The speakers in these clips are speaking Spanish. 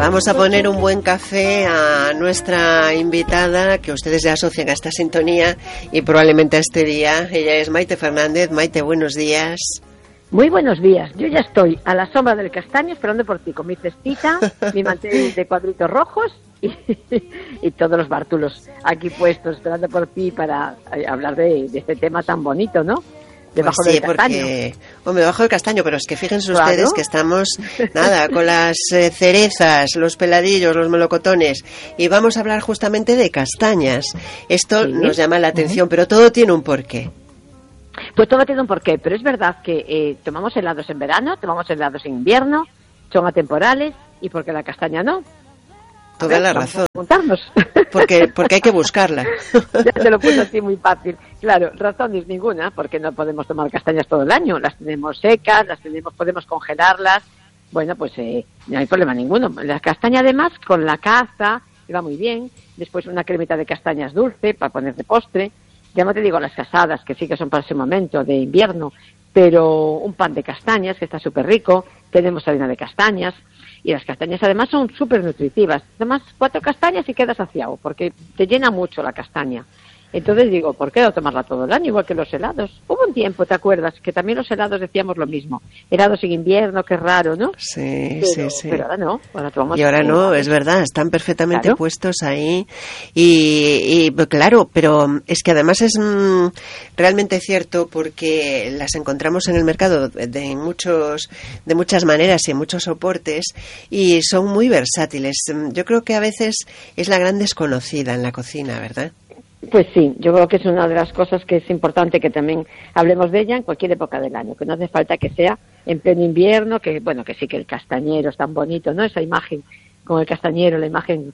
Vamos a poner un buen café a nuestra invitada, que ustedes ya asocian a esta sintonía y probablemente a este día. Ella es Maite Fernández. Maite, buenos días. Muy buenos días. Yo ya estoy a la sombra del castaño esperando por ti, con mi cestita, mi mantel de cuadritos rojos y todos los bártulos aquí puestos, esperando por ti para hablar de este tema tan bonito, ¿no? Debajo pues sí, del castaño. Hombre, debajo del castaño, pero es que fíjense Claro. ustedes que estamos, con las cerezas, los peladillos, los melocotones, y vamos a hablar justamente de castañas. Esto Sí. nos llama la atención, pero todo tiene un porqué. Pues todo tiene un porqué, pero es verdad que tomamos helados en verano, tomamos helados en invierno, son atemporales, y porque la castaña no. Toda la razón. Preguntarnos. Porque hay que buscarla. Ya te lo puse así muy fácil. Claro, razones ninguna, porque no podemos tomar castañas todo el año. Las tenemos secas, podemos congelarlas. Bueno, pues no hay problema ninguno. La castaña, además, con la caza, va muy bien. Después una cremita de castañas dulce para poner de postre. Ya no te digo las casadas, que sí que son para ese momento de invierno, pero un pan de castañas, que está súper rico. Tenemos harina de castañas. Y las castañas además son súper nutritivas. Además, 4 castañas y quedas saciado, porque te llena mucho la castaña. Entonces digo, ¿por qué no tomarla todo el año, igual que los helados? Hubo un tiempo, ¿te acuerdas? Que también los helados decíamos lo mismo. Helados en invierno, qué raro, ¿no? Sí. Pero ahora no. Ahora tomamos y ahora no, es verdad, están perfectamente Claro. puestos ahí. Y claro, pero es que además es realmente cierto, porque las encontramos en el mercado de muchas maneras y en muchos soportes, y son muy versátiles. Yo creo que a veces es la gran desconocida en la cocina, ¿verdad? Pues sí, yo creo que es una de las cosas que es importante que también hablemos de ella en cualquier época del año, que no hace falta que sea en pleno invierno, que bueno, que sí que el castañero es tan bonito, ¿no? Esa imagen con el castañero, la imagen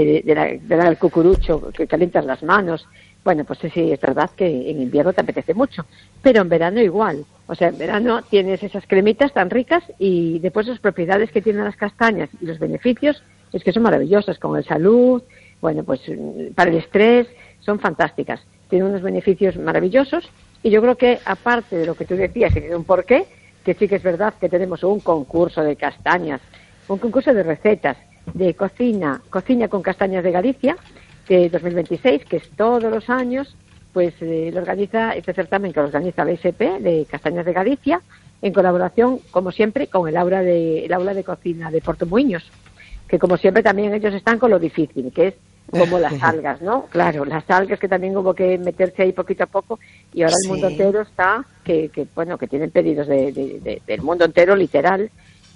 del cucurucho, que calientas las manos. Bueno, pues sí, es verdad que en invierno te apetece mucho, pero en verano igual. O sea, en verano tienes esas cremitas tan ricas y después las propiedades que tienen las castañas y los beneficios es que son maravillosas, con el salud, bueno, pues para el estrés, son fantásticas. Tienen unos beneficios maravillosos y yo creo que, aparte de lo que tú decías, y de un porqué, que sí que es verdad que tenemos un concurso de castañas, un concurso de recetas de cocina con castañas de Galicia, de 2026, que es todos los años, pues lo organiza este certamen que organiza la ISP de Castañas de Galicia, en colaboración, como siempre, con el aula de cocina de Portomuiños, que como siempre también ellos están con lo difícil, que es como las algas, ¿no? Claro, las algas, que también hubo que meterse ahí poquito a poco, y ahora el mundo entero está, que tienen pedidos del mundo entero, literal,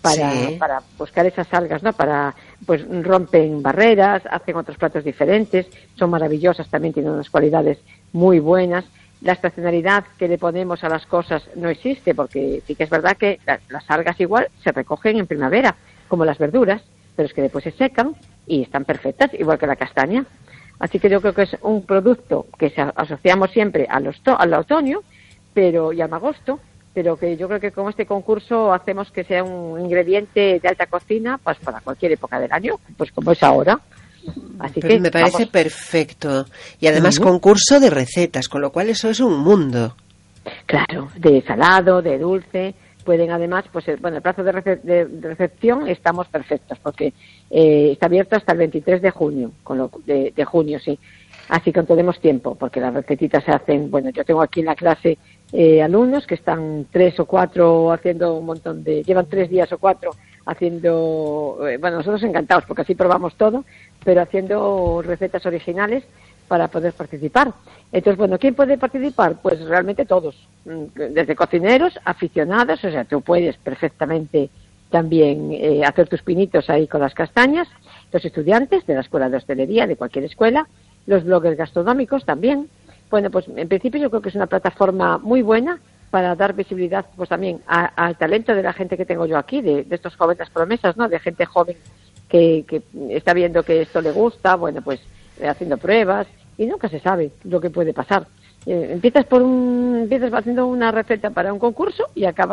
para buscar esas algas, ¿no? Pues rompen barreras, hacen otros platos diferentes, son maravillosas, también tienen unas cualidades muy buenas. La estacionalidad que le ponemos a las cosas no existe, porque sí que es verdad que las algas igual se recogen en primavera, como las verduras, pero es que después se secan y están perfectas, igual que la castaña. Así que yo creo que es un producto que asociamos siempre al otoño y al agosto, pero que yo creo que con este concurso hacemos que sea un ingrediente de alta cocina, pues para cualquier época del año, pues como es ahora. Así que me parece perfecto. Y además concurso de recetas, con lo cual eso es un mundo. Claro, de salado, de dulce. Pueden además, pues el plazo de recepción estamos perfectos, porque está abierto hasta el 23 de junio, de junio, sí. Así que tenemos tiempo, porque las recetitas se hacen, yo tengo aquí en la clase alumnos que están 3 o 4 haciendo un montón llevan 3 días o 4 haciendo, nosotros encantados, porque así probamos todo, pero haciendo recetas originales para poder participar. Entonces, ¿quién puede participar? Pues realmente todos, desde cocineros, aficionados, o sea, tú puedes perfectamente también hacer tus pinitos ahí con las castañas, los estudiantes de la escuela de hostelería, de cualquier escuela, los bloggers gastronómicos también. Bueno, pues en principio yo creo que es una plataforma muy buena para dar visibilidad pues también al talento de la gente que tengo yo aquí, de estos jóvenes promesas, ¿no? De gente joven que está viendo que esto le gusta, pues haciendo pruebas, y nunca se sabe lo que puede pasar. Empiezas haciendo una receta para un concurso y acabas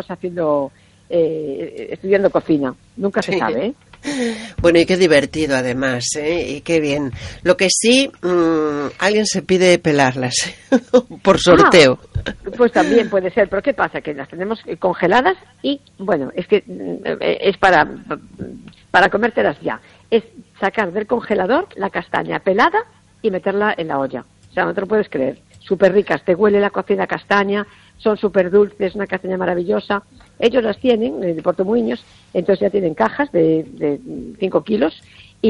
estudiando cocina. Nunca se sabe, ¿eh? Bueno, y qué divertido además, ¿eh? Y qué bien. Lo que sí, alguien se pide pelarlas por sorteo. Pues también puede ser, pero ¿qué pasa? Que las tenemos congeladas y, es que es para comértelas ya. es sacar del congelador la castaña pelada y meterla en la olla. O sea, no te lo puedes creer. Súper ricas, te huele la cocina a castaña, son súper dulces, una castaña maravillosa. Ellos las tienen de Portomuiños, entonces ya tienen cajas de 5 kilos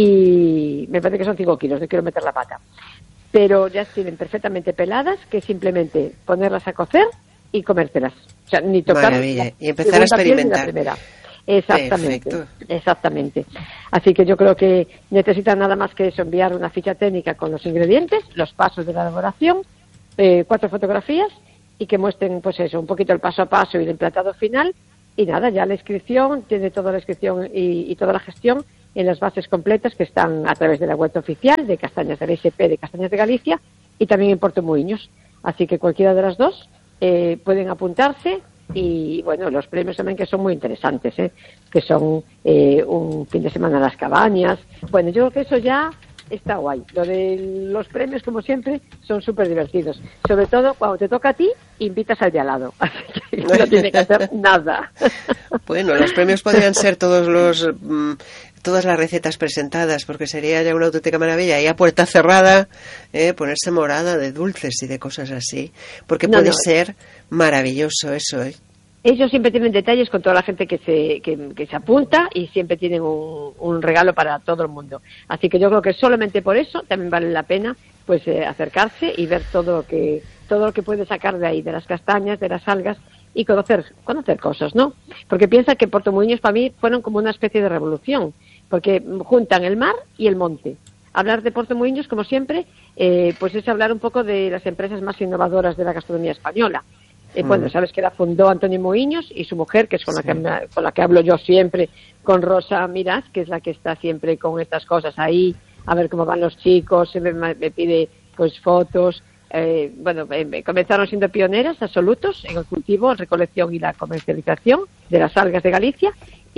y me parece que son 5 kilos, no quiero meter la pata. Pero ya tienen perfectamente peladas, que simplemente ponerlas a cocer y comértelas. O sea, ni tocar. Maravilla. Y empezar a experimentar. Exactamente, perfecto. Exactamente. Así que yo creo que necesitan nada más que eso, enviar una ficha técnica con los ingredientes, los pasos de la elaboración, 4 fotografías y que muestren, pues eso, un poquito el paso a paso y el emplatado final. Y nada, ya la inscripción, tiene toda la inscripción y toda la gestión en las bases completas que están a través de la web oficial de Castañas del SP de Castañas de Galicia y también en Portomuiños. Así que cualquiera de las dos pueden apuntarse. Y bueno, los premios también que son muy interesantes, que son un fin de semana en las cabañas. Bueno, yo creo que eso ya está guay. Lo de los premios, como siempre, son súper divertidos. Sobre todo cuando te toca a ti, invitas al de al lado. Así que no tiene que hacer nada. Bueno, los premios podrían ser todas las recetas presentadas, porque sería ya una auténtica maravilla. Y a puerta cerrada, ponerse morada de dulces y de cosas así. Porque puede ser maravilloso eso, Ellos siempre tienen detalles con toda la gente que se apunta y siempre tienen un regalo para todo el mundo. Así que yo creo que solamente por eso también vale la pena pues acercarse y ver todo lo que puede sacar de ahí, de las castañas, de las algas y conocer cosas, ¿no? Porque piensa que Portomuiños para mí fueron como una especie de revolución, porque juntan el mar y el monte. Hablar de Portomuiños, como siempre, pues es hablar un poco de las empresas más innovadoras de la gastronomía española. Bueno, sabes que la fundó Antonio Moiños y su mujer, que es con la que hablo yo siempre, con Rosa Miras, que es la que está siempre con estas cosas ahí, a ver cómo van los chicos, me pide pues fotos. Comenzaron siendo pioneras absolutos en el cultivo, recolección y la comercialización de las algas de Galicia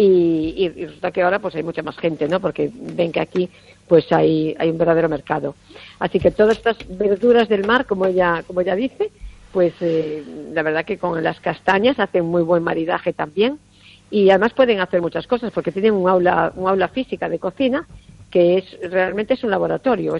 y resulta que ahora pues hay mucha más gente, ¿no? Porque ven que aquí pues hay un verdadero mercado. Así que todas estas verduras del mar, como ella dice, pues la verdad que con las castañas hacen muy buen maridaje también y además pueden hacer muchas cosas porque tienen un aula física de cocina que realmente es un laboratorio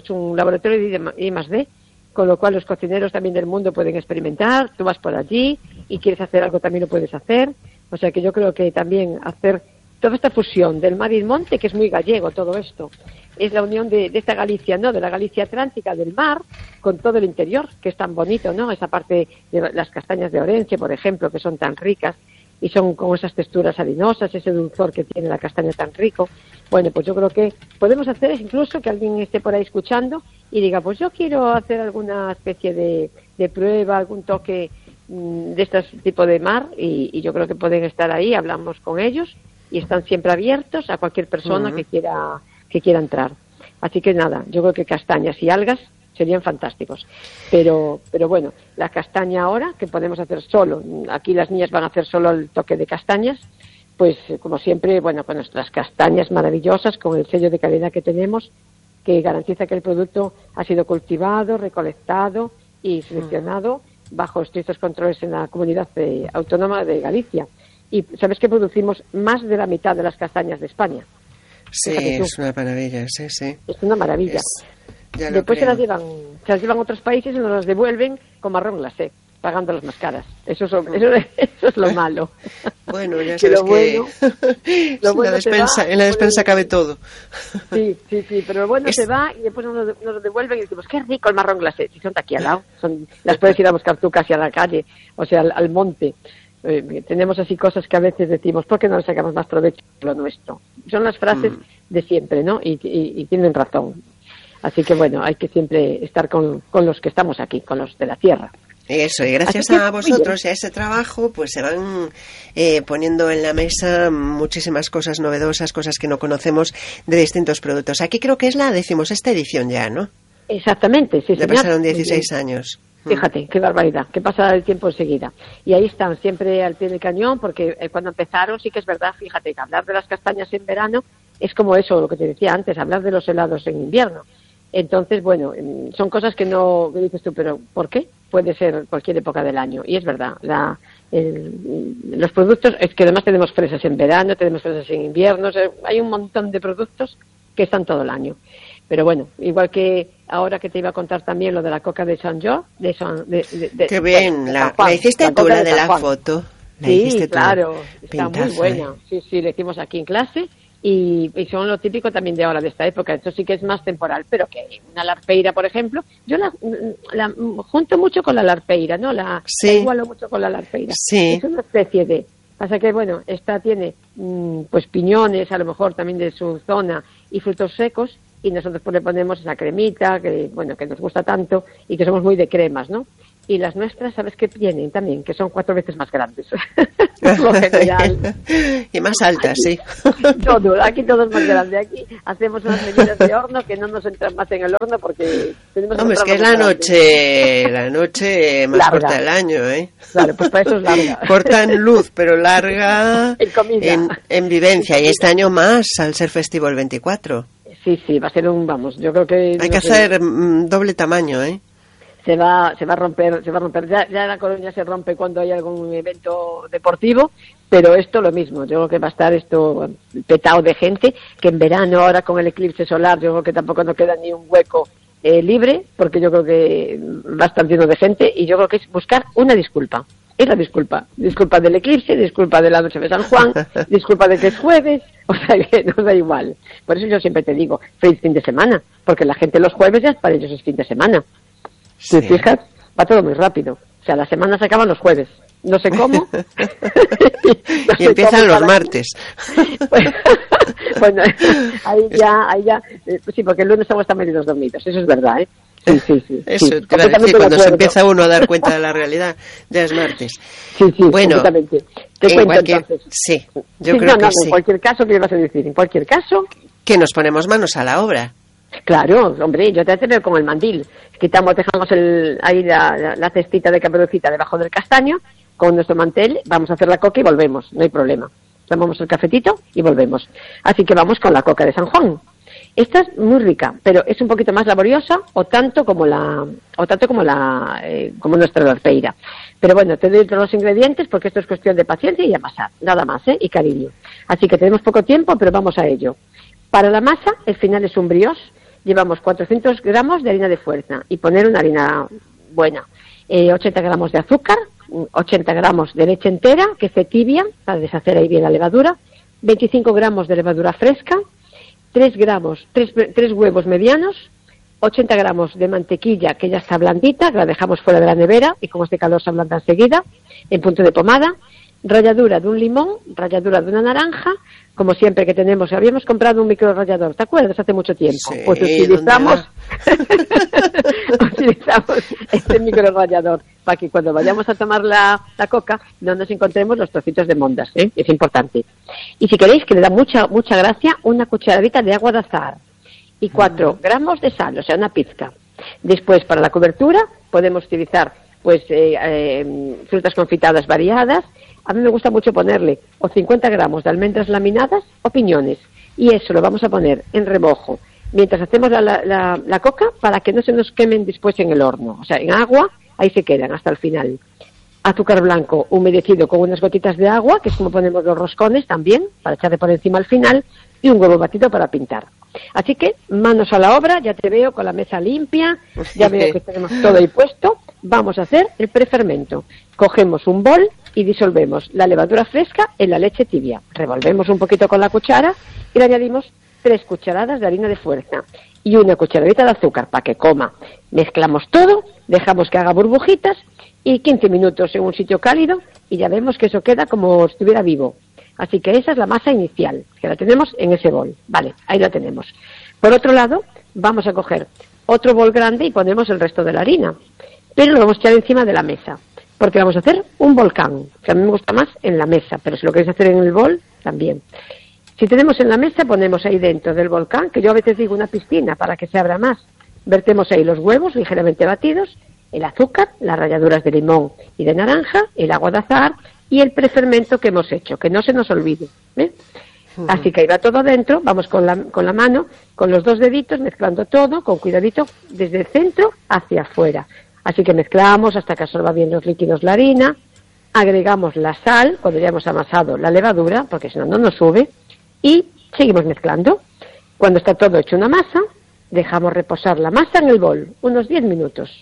de I+D, con lo cual los cocineros también del mundo pueden experimentar. Tú vas por allí y quieres hacer algo, también lo puedes hacer. O sea que yo creo que también hacer toda esta fusión del mar y el monte, que es muy gallego todo esto, es la unión de esta Galicia, ¿no? De la Galicia atlántica, del mar, con todo el interior, que es tan bonito, ¿no? Esa parte de las castañas de Orense, por ejemplo, que son tan ricas y son con esas texturas harinosas, ese dulzor que tiene la castaña tan rico. Bueno, pues yo creo que podemos hacer incluso que alguien esté por ahí escuchando y diga, pues yo quiero hacer alguna especie de prueba, algún toque de este tipo de mar y yo creo que pueden estar ahí, hablamos con ellos y están siempre abiertos a cualquier persona que quiera entrar. Así que nada, yo creo que castañas y algas serían fantásticos. Pero bueno, la castaña ahora, que podemos hacer solo, aquí las niñas van a hacer solo el toque de castañas, pues como siempre, bueno, con nuestras castañas maravillosas, con el sello de calidad que tenemos, que garantiza que el producto ha sido cultivado, recolectado y seleccionado bajo estrictos controles en la comunidad autónoma de Galicia. Y sabes que producimos más de la mitad de las castañas de España. Sí, es una maravilla, sí. Es una maravilla. Después se las llevan a otros países y nos las devuelven con marrón glacé, pagándolas más caras. Eso es lo malo. Bueno, ya sabes que en la despensa cabe todo. Sí, pero lo bueno se va y después nos lo devuelven y decimos, qué rico el marrón glacé. Si son de aquí al lado, las puedes ir a buscar tú casi a la calle, o sea, al monte. Tenemos así cosas que a veces decimos, ¿por qué no le sacamos más provecho de lo nuestro? Son las frases de siempre, ¿no? Y tienen razón. Así que bueno, hay que siempre estar con los que estamos aquí, con los de la tierra. Eso, y gracias a vosotros y a ese trabajo, pues se van poniendo en la mesa muchísimas cosas novedosas, cosas que no conocemos de distintos productos. Aquí creo que es la 16ª edición ya, ¿no? Exactamente, sí, ya pasaron 16 años. Fíjate, qué barbaridad, que pasa el tiempo enseguida. Y ahí están, siempre al pie del cañón, porque cuando empezaron sí que es verdad, fíjate, que hablar de las castañas en verano es como eso, lo que te decía antes, hablar de los helados en invierno. Entonces, bueno, son cosas que no que dices tú, pero ¿por qué? Puede ser cualquier época del año. Y es verdad, los productos, es que además tenemos fresas en verano, tenemos fresas en invierno, hay un montón de productos que están todo el año. Pero bueno, igual que ahora que te iba a contar también lo de la coca de San Jorge, qué bien, la hiciste tú, la de la foto. Sí, claro, está muy buena. Sí, la hicimos aquí en clase y son lo típico también de ahora, de esta época. Esto sí que es más temporal, pero que una larpeira, por ejemplo, yo la junto mucho con la larpeira, ¿no? La igualo mucho con la larpeira. Sí. Es una especie de... Pasa que, bueno, esta tiene pues piñones, a lo mejor también de su zona, y frutos secos, y nosotros pues le ponemos esa cremita, que bueno, que nos gusta tanto, y que somos muy de cremas, ¿no? Y las nuestras, ¿sabes qué tienen también? Que son 4 veces más grandes. Por lo general. Y más altas, sí. Aquí todo es más grande. Aquí hacemos unas medidas de horno que no nos entran más en el horno porque tenemos... Hombre, es que es la noche más larga. Corta del año, ¿eh? Claro, pues para eso es larga. Corta en luz, pero larga en comida. En vivencia. Y este año más, al ser festivo el 24. Sí, va a ser yo creo que... Hay que hacer doble tamaño, ¿eh? Se va a romper. Ya la Coruña se rompe cuando hay algún evento deportivo, pero esto lo mismo. Yo creo que va a estar esto petado de gente, que en verano, ahora con el eclipse solar, yo creo que tampoco nos queda ni un hueco libre, porque yo creo que va a estar lleno de gente, y yo creo que es buscar una disculpa. Es la disculpa. Disculpa del eclipse, disculpa de la noche de San Juan, disculpa de que es jueves, o sea que nos da igual. Por eso yo siempre te digo, feliz fin de semana, porque la gente los jueves ya para ellos es fin de semana. Si te fijas, va todo muy rápido. O sea, las semanas se acaban los jueves. No sé cómo. Y empiezan los martes. Bueno, ahí ya. Sí, porque el lunes estamos tan medio dormidos. Eso es verdad, ¿eh? Sí. Eso te iba a decir, cuando se empieza uno a dar cuenta de la realidad, ya es martes. Sí, bueno, completamente. Te cuento entonces. Sí, yo creo que sí. En cualquier caso, ¿qué ibas a decir? En cualquier caso... Que nos ponemos manos a la obra. Claro, hombre, yo te veo con el mandil. Dejamos ahí la cestita de caperucita debajo del castaño, con nuestro mantel, vamos a hacer la coca y volvemos, no hay problema. Tomamos el cafetito y volvemos. Así que vamos con la coca de San Juan. Esta es muy rica, pero es un poquito más laboriosa, como nuestra larpeira. Pero bueno, te doy todos los ingredientes porque esto es cuestión de paciencia y amasar, nada más, y cariño. Así que tenemos poco tiempo, pero vamos a ello. Para la masa, el final es un brioche. Llevamos 400 gramos de harina de fuerza y poner una harina buena. 80 gramos de azúcar, 80 gramos de leche entera, que esté tibia, para deshacer ahí bien la levadura, 25 gramos de levadura fresca, 3 huevos medianos, 80 gramos de mantequilla que ya está blandita, que la dejamos fuera de la nevera y con este calor se ablanda enseguida, en punto de pomada, ralladura de un limón, ralladura de una naranja, como siempre que habíamos comprado un micro rallador, ¿te acuerdas? Hace mucho tiempo. Sí, pues utilizamos este micro rallador para que cuando vayamos a tomar la coca no nos encontremos los trocitos de mondas, ¿eh? Es importante. Y si queréis, que le da mucha gracia, una cucharadita de agua de azahar y 4 gramos de sal, o sea, una pizca. Después, para la cobertura, podemos utilizar frutas confitadas variadas. A mí me gusta mucho ponerle o 50 gramos de almendras laminadas o piñones. Y eso lo vamos a poner en remojo mientras hacemos la coca, para que no se nos quemen después en el horno. O sea, en agua, ahí se quedan hasta el final. Azúcar blanco humedecido con unas gotitas de agua, que es como ponemos los roscones también, para echarle por encima al final, y un huevo batido para pintar. Así que, manos a la obra, ya te veo con la mesa limpia, ya veo que tenemos todo ahí puesto. Vamos a hacer el prefermento. Cogemos un bol y disolvemos la levadura fresca en la leche tibia. Revolvemos un poquito con la cuchara y le añadimos 3 cucharadas de harina de fuerza y una cucharadita de azúcar para que coma. Mezclamos todo, dejamos que haga burbujitas y 15 minutos en un sitio cálido y ya vemos que eso queda como si estuviera vivo. Así que esa es la masa inicial, que la tenemos en ese bol. Vale, ahí la tenemos. Por otro lado, vamos a coger otro bol grande y ponemos el resto de la harina. Pero lo vamos a echar encima de la mesa, porque vamos a hacer un volcán, que a mí me gusta más en la mesa, pero si lo queréis hacer en el bol, también. Si tenemos en la mesa, ponemos ahí dentro del volcán, que yo a veces digo una piscina para que se abra más. Vertemos ahí los huevos ligeramente batidos, el azúcar, las ralladuras de limón y de naranja, el agua de azahar y el prefermento que hemos hecho, que no se nos olvide. Así que ahí va todo dentro, vamos con la mano, con los 2 deditos, mezclando todo, con cuidadito, desde el centro hacia afuera. Así que mezclamos hasta que absorba bien los líquidos la harina, agregamos la sal cuando ya hemos amasado la levadura, porque si no, no nos sube, y seguimos mezclando. Cuando está todo hecho una masa, dejamos reposar la masa en el bol unos 10 minutos.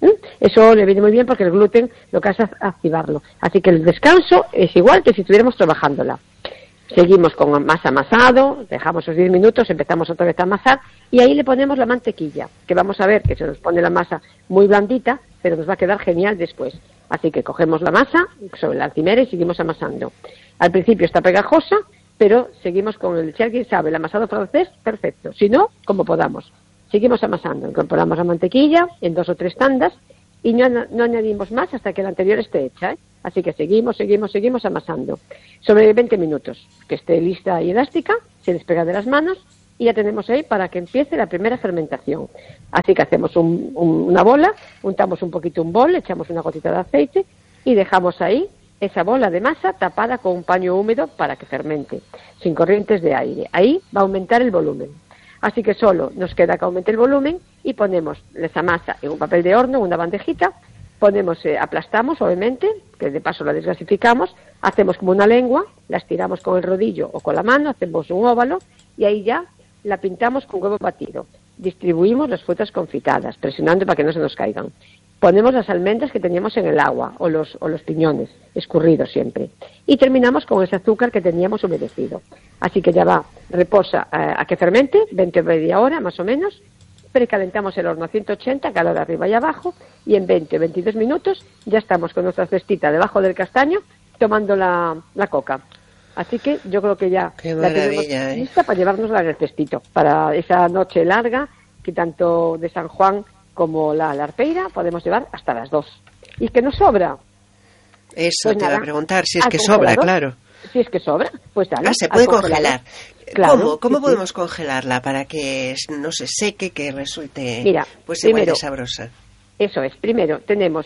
Eso le viene muy bien porque el gluten lo que hace es activarlo. Así que el descanso es igual que si estuviéramos trabajándola. Seguimos con masa amasado, dejamos esos 10 minutos, empezamos otra vez a amasar y ahí le ponemos la mantequilla, que vamos a ver que se nos pone la masa muy blandita, pero nos va a quedar genial después. Así que cogemos la masa sobre la altimera y seguimos amasando. Al principio está pegajosa, pero seguimos con el, si alguien sabe, el amasado francés, perfecto. Si no, como podamos. Seguimos amasando, incorporamos la mantequilla en 2 o 3 tandas y no añadimos más hasta que la anterior esté hecha, Así que seguimos amasando. Sobre 20 minutos, que esté lista y elástica, se despega de las manos y ya tenemos ahí para que empiece la primera fermentación. Así que hacemos una bola, untamos un poquito un bol, echamos una gotita de aceite y dejamos ahí esa bola de masa tapada con un paño húmedo para que fermente, sin corrientes de aire. Ahí va a aumentar el volumen. Así que solo nos queda que aumente el volumen y ponemos esa masa en un papel de horno, una bandejita, aplastamos suavemente, que de paso la desgasificamos, hacemos como una lengua, la estiramos con el rodillo o con la mano, hacemos un óvalo y ahí ya la pintamos con huevo batido. Distribuimos las frutas confitadas, presionando para que no se nos caigan. Ponemos las almendras que teníamos en el agua o los piñones, escurridos siempre. Y terminamos con ese azúcar que teníamos humedecido. Así que ya va, reposa a que fermente, 20 o media hora más o menos. Precalentamos el horno a 180, calor arriba y abajo, y en 20 o 22 minutos ya estamos con nuestra cestita debajo del castaño tomando la coca. Así que yo creo que ya la tenemos lista para llevárnosla en el cestito, para esa noche larga que tanto de San Juan como la arpeira podemos llevar hasta las 2. Y que nos sobra. Eso pues te iba a preguntar, si es que sobra, claro. Si es que sobra, pues dale. Se puede congelar. Claro, ¿Cómo podemos congelarla para que no se seque, que resulte pues igual de sabrosa? Eso es. Primero tenemos,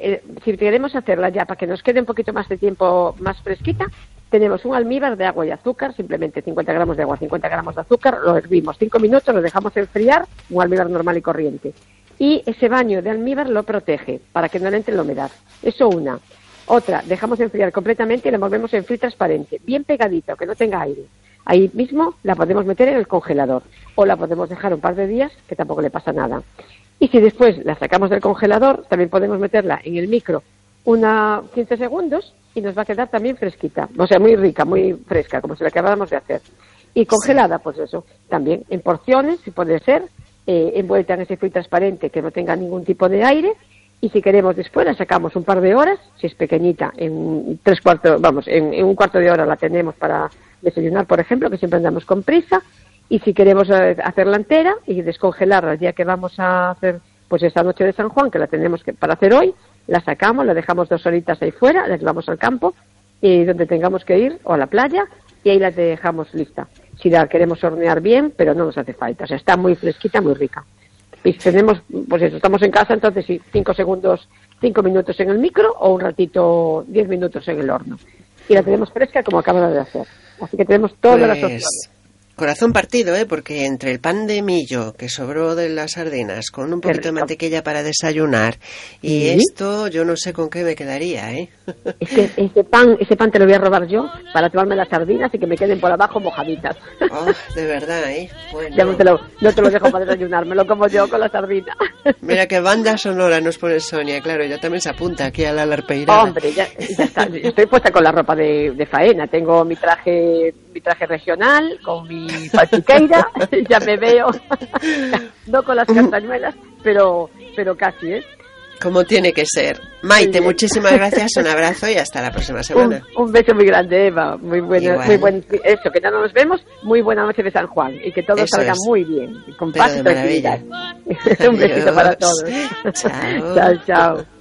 si queremos hacerla ya para que nos quede un poquito más de tiempo más fresquita, tenemos un almíbar de agua y azúcar, simplemente 50 gramos de agua, 50 gramos de azúcar, lo hervimos 5 minutos, lo dejamos enfriar, un almíbar normal y corriente. Y ese baño de almíbar lo protege para que no le entre la humedad. Eso una. Otra, dejamos enfriar completamente y la envolvemos en film transparente, bien pegadito, que no tenga aire. Ahí mismo la podemos meter en el congelador o la podemos dejar un par de días, que tampoco le pasa nada. Y si después la sacamos del congelador, también podemos meterla en el micro 15 segundos y nos va a quedar también fresquita. O sea, muy rica, muy fresca, como si la acabáramos de hacer. Y congelada, pues eso, también en porciones, si puede ser, envuelta en ese film transparente que no tenga ningún tipo de aire. Y si queremos después la sacamos un par de horas, si es pequeñita, en un cuarto de hora la tenemos para desayunar, por ejemplo, que siempre andamos con prisa. Y si queremos hacerla entera y descongelarla el día que vamos a hacer pues esa noche de San Juan, que la tenemos para hacer hoy, la sacamos, la dejamos 2 horitas ahí fuera, la llevamos al campo y donde tengamos que ir, o a la playa, y ahí la dejamos lista. Si la queremos hornear bien, pero no nos hace falta, o sea, está muy fresquita, muy rica. Y tenemos, pues eso, estamos en casa, entonces sí, 5 minutos en el micro o un ratito, 10 minutos en el horno. Y la tenemos fresca como acabamos de hacer. Así que tenemos todas las opciones. Corazón partido, porque entre el pan de millo que sobró de las sardinas, con un poquito de mantequilla para desayunar, y esto yo no sé con qué me quedaría, Ese pan te lo voy a robar yo para tomarme las sardinas y que me queden por abajo mojaditas. Oh, de verdad, Bueno. Ya no te lo dejo para desayunar, me lo como yo con la sardina. Mira qué banda sonora nos pone Sonia, claro, ya también se apunta aquí a la arpeira. Hombre, ya está, yo estoy puesta con la ropa de faena, tengo mi traje regional, con mi pachiqueira, ya me veo, no con las castañuelas, pero casi, Como tiene que ser. Maite, muchísimas gracias, un abrazo y hasta la próxima semana. Un beso muy grande, Eva, muy buen, eso, que ya no nos vemos, muy buena noche de San Juan y que todo salga muy bien, con paz y tranquilidad. Un besito para todos. Chao. Chao, chao.